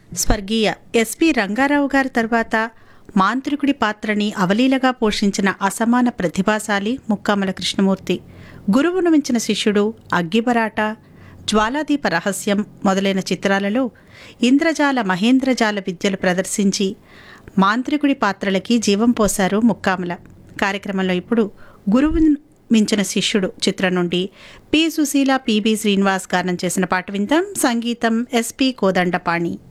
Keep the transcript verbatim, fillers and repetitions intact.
స్వర్గీయ ఎస్పి రంగారావు గారి తర్వాత మాంత్రికుడి పాత్రని అవలీలగా పోషించిన అసమాన ప్రతిభాశాలి ముక్కామల కృష్ణమూర్తి. గురువును మించిన శిష్యుడు, అగ్గిబరాట, జ్వాలాదీప రహస్యం మొదలైన చిత్రాలలో ఇంద్రజాల మహేంద్రజాల విద్యలు ప్రదర్శించి మాంత్రికుడి పాత్రలకి జీవం పోశారు ముక్కామల. కార్యక్రమంలో ఇప్పుడు గురువును మించిన శిష్యుడు చిత్రం నుండి పి సుశీల, పిబి శ్రీనివాస్ గానం చేసిన పాట విందాం. సంగీతం ఎస్పి కోదండపాణి.